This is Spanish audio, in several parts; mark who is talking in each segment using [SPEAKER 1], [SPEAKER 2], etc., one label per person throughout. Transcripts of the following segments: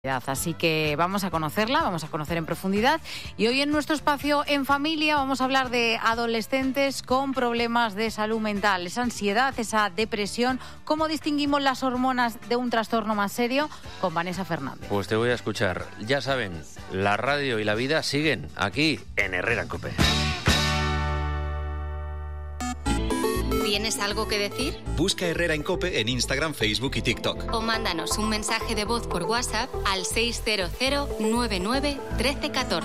[SPEAKER 1] Así que vamos a conocerla, vamos a conocer en profundidad. Y hoy en nuestro espacio En Familia vamos a hablar de adolescentes con problemas de salud mental, esa ansiedad, esa depresión. ¿Cómo distinguimos las hormonas de un trastorno más serio? Con Vanessa Fernández.
[SPEAKER 2] Pues te voy a escuchar. Ya saben, la radio y la vida siguen aquí en Herrera en COPE.
[SPEAKER 3] ¿Tienes algo que decir?
[SPEAKER 4] Busca Herrera en COPE en Instagram, Facebook y TikTok.
[SPEAKER 3] O mándanos un mensaje de voz por WhatsApp al 600 99 13 14.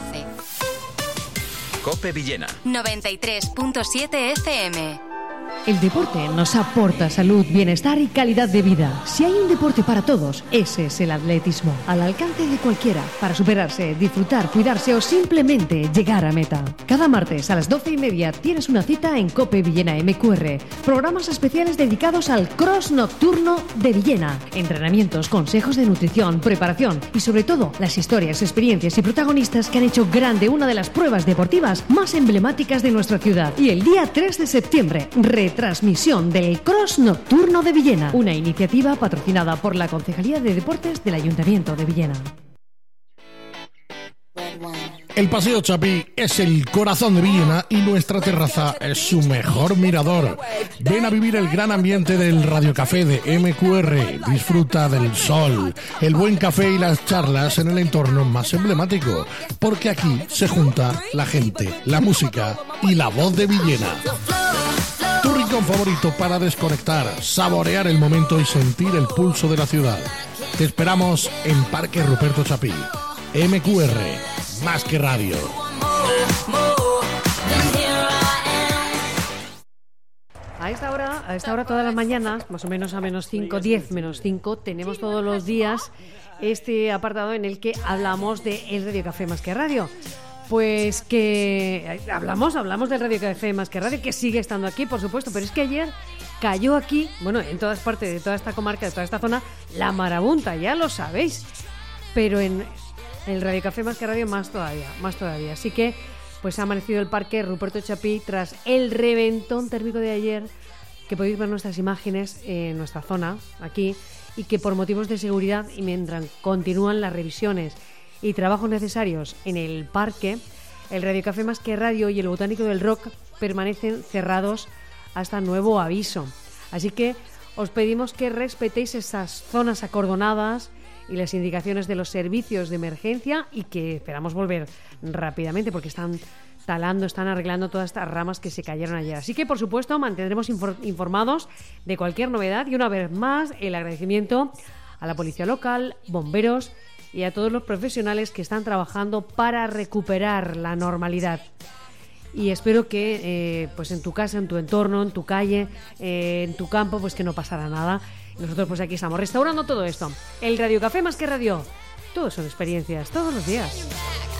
[SPEAKER 4] COPE Villena
[SPEAKER 3] 93.7 FM.
[SPEAKER 5] El deporte nos aporta salud, bienestar y calidad de vida. Si hay un deporte para todos, ese es el atletismo. Al alcance de cualquiera, para superarse, disfrutar, cuidarse o simplemente llegar a meta. Cada martes a las 12:30 tienes una cita en COPE Villena MQR. Programas especiales dedicados al cross nocturno de Villena. Entrenamientos, consejos de nutrición, preparación y sobre todo las historias, experiencias y protagonistas que han hecho grande una de las pruebas deportivas más emblemáticas de nuestra ciudad. Y el día 3 de septiembre, retransmisión del Cross Nocturno de Villena, una iniciativa patrocinada por la Concejalía de Deportes del Ayuntamiento de Villena.
[SPEAKER 6] El Paseo Chapí es el corazón de Villena y nuestra terraza es su mejor mirador. Ven a vivir el gran ambiente del radiocafé de MQR. Disfruta del sol, el buen café y las charlas en el entorno más emblemático, porque aquí se junta la gente, la música y la voz de Villena. Tu rincón favorito para desconectar, saborear el momento y sentir el pulso de la ciudad. Te esperamos en Parque Ruperto Chapí. MQR, más que radio.
[SPEAKER 5] A esta hora todas las mañanas, más o menos a menos 5, 10 menos 5, tenemos todos los días este apartado en el que hablamos de el Radio Café Más que Radio. Pues que hablamos del Radio Café Más que Radio, que sigue estando aquí, por supuesto, pero es que ayer cayó aquí, bueno, en todas partes de toda esta comarca, de toda esta zona, la marabunta, ya lo sabéis, pero en el Radio Café Más que Radio más todavía. Así que pues ha amanecido el Parque Ruperto Chapí tras el reventón térmico de ayer, que podéis ver nuestras imágenes en nuestra zona, aquí, y que por motivos de seguridad y mientras continúan las revisiones y trabajos necesarios en el parque, el Radio Café Más que Radio y el Botánico del Rock permanecen cerrados hasta nuevo aviso. Así que os pedimos que respetéis esas zonas acordonadas y las indicaciones de los servicios de emergencia, y que esperamos volver rápidamente porque están talando, están arreglando todas estas ramas que se cayeron ayer. Así que, por supuesto, mantendremos informados de cualquier novedad, y una vez más el agradecimiento a la policía local, bomberos y a todos los profesionales que están trabajando para recuperar la normalidad. Y espero que pues en tu casa, en tu entorno, en tu calle, en tu campo, pues que no pasará nada. Nosotros pues aquí estamos restaurando todo esto. El Radio Café Más que Radio. Todos son experiencias, todos los días.